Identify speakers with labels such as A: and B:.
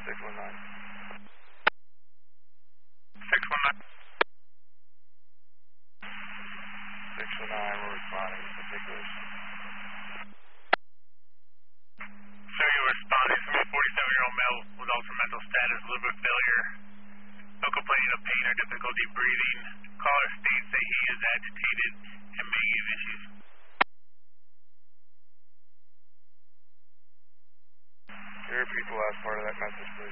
A: 619.
B: 619.
A: 619, we're responding to particulars.
B: Sir, you're responding to a 47-year-old male with altered mental status, liver failure, no complaining of pain or difficulty breathing. Caller states that he is agitated and may give issues.
A: Can you repeat the last part of that message, please?